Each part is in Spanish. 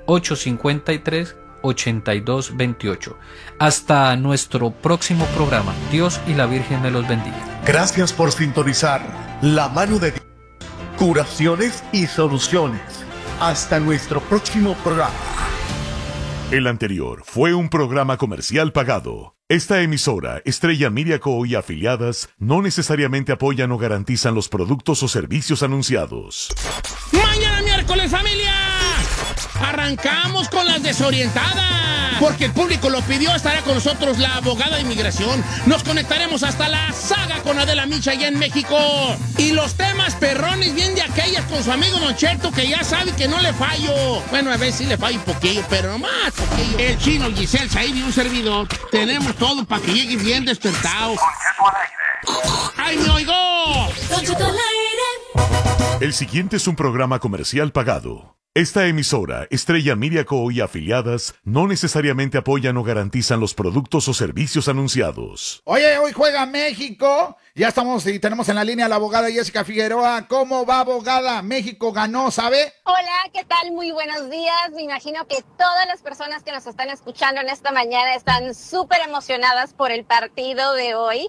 853-8228. Hasta nuestro próximo programa. Dios y la Virgen me los bendiga. Gracias por sintonizar La Mano de Dios, curaciones y soluciones. Hasta nuestro próximo programa. El anterior fue un programa comercial pagado. Esta emisora, Estrella Media Co. y afiliadas, no necesariamente apoyan o garantizan los productos o servicios anunciados. Mañana miércoles, familia, arrancamos con las desorientadas. Porque el público lo pidió, estará con nosotros la abogada de inmigración. Nos conectaremos hasta la saga con Adela Micha allá en México. Y los temas perrones bien de aquellas con su amigo Don Cheto, que ya sabe que no le fallo. Bueno, a veces sí le fallo un poquillo, pero nomás poquillo. El Chino, Giselle, Said y un servidor. Tenemos todo para que llegue bien despertado. ¡Ay, me oigo! Don Cheto al aire. El siguiente es un programa comercial pagado. Esta emisora, Estrella Media Co. y afiliadas, no necesariamente apoyan o garantizan los productos o servicios anunciados. Oye, hoy juega México. Ya estamos y tenemos en la línea a la abogada Jessica Figueroa. ¿Cómo va, abogada? México ganó, ¿sabe? Hola, ¿qué tal? Muy buenos días. Me imagino que todas las personas que nos están escuchando en esta mañana están súper emocionadas por el partido de hoy.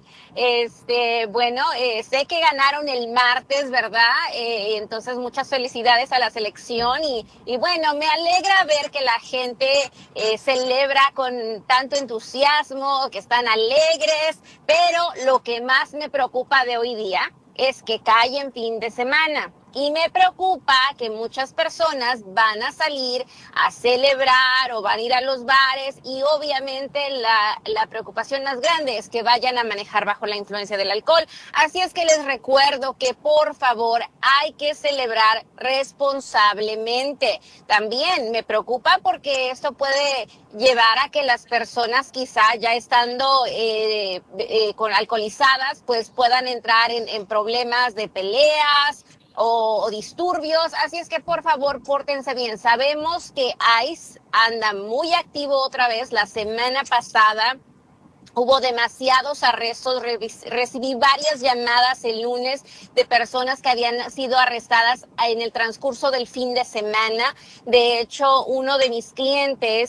Sé que ganaron el martes, ¿verdad? Entonces, muchas felicidades a la selección y bueno, me alegra ver que la gente celebra con tanto entusiasmo, que están alegres, pero lo que más me preocupa de hoy día es que cae en fin de semana. Y me preocupa que muchas personas van a salir a celebrar o van a ir a los bares y obviamente la preocupación más grande es que vayan a manejar bajo la influencia del alcohol. Así es que les recuerdo que por favor hay que celebrar responsablemente. También me preocupa porque esto puede llevar a que las personas quizá ya estando con alcoholizadas pues puedan entrar en problemas de peleas o disturbios, así es que por favor pórtense bien. Sabemos que ICE anda muy activo otra vez. La semana pasada hubo demasiados arrestos, recibí varias llamadas el lunes de personas que habían sido arrestadas en el transcurso del fin de semana. De hecho, uno de mis clientes,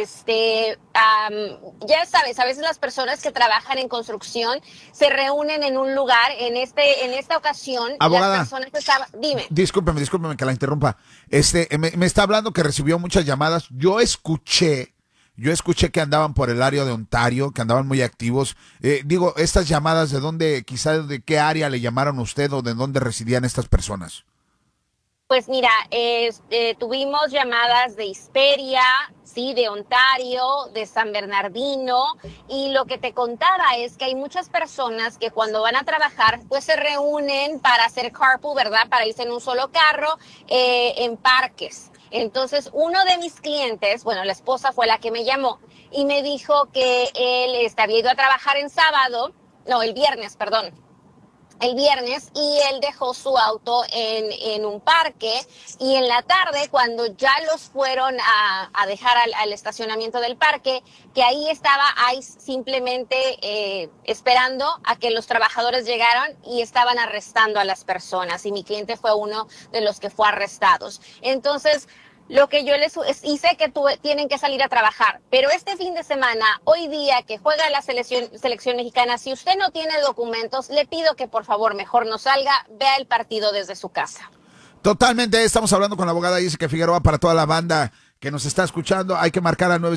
ya sabes, a veces las personas que trabajan en construcción se reúnen en un lugar. En esta ocasión, abogada, las personas que estaban... Dime. Discúlpeme que la interrumpa. Me está hablando que recibió muchas llamadas. Yo escuché que andaban por el área de Ontario, que andaban muy activos. Estas llamadas, ¿de dónde, quizá de qué área le llamaron a usted o de dónde residían estas personas? Pues mira, tuvimos llamadas de Hesperia, sí, de Ontario, de San Bernardino, y lo que te contaba es que hay muchas personas que cuando van a trabajar, pues se reúnen para hacer carpool, ¿verdad? Para irse en un solo carro, en parques. Entonces, uno de mis clientes, bueno, la esposa fue la que me llamó y me dijo que él había ido a trabajar el viernes, y él dejó su auto en un parque, y en la tarde, cuando ya los fueron a dejar al estacionamiento del parque, que ahí estaba ICE simplemente esperando a que los trabajadores llegaran y estaban arrestando a las personas, y mi cliente fue uno de los que fue arrestados. Entonces, lo que yo les hice que tienen que salir a trabajar, pero este fin de semana, hoy día que juega la selección mexicana, si usted no tiene documentos, le pido que por favor mejor no salga, vea el partido desde su casa. Totalmente, estamos hablando con la abogada Jessica Figueroa. Para toda la banda que nos está escuchando, hay que marcar al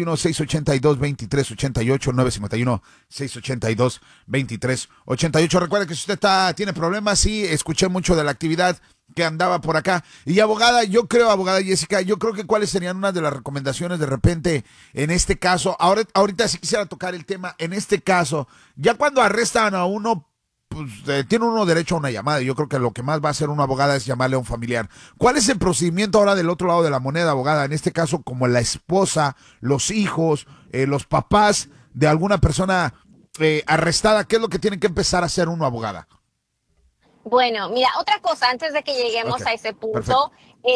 951-682-2388, 951-682-2388. Recuerda que si usted tiene problemas, sí, escuché mucho de la actividad que andaba por acá. Y abogada Jessica, yo creo que cuáles serían unas de las recomendaciones de repente en este caso. Ahorita sí quisiera tocar el tema. En este caso, ya cuando arrestan a uno, pues tiene uno derecho a una llamada. Yo creo que lo que más va a hacer una abogada es llamarle a un familiar. ¿Cuál es el procedimiento ahora del otro lado de la moneda, abogada? En este caso, como la esposa, los hijos, los papás de alguna persona arrestada, ¿qué es lo que tiene que empezar a hacer uno, abogada? Bueno, mira, otra cosa antes de que lleguemos a ese punto,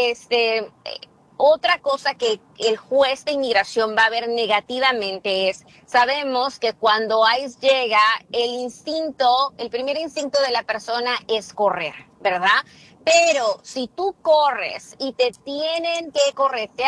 otra cosa que el juez de inmigración va a ver negativamente es, sabemos que cuando ICE llega, el primer instinto de la persona es correr, ¿verdad? Pero si tú corres y te tienen que corretear,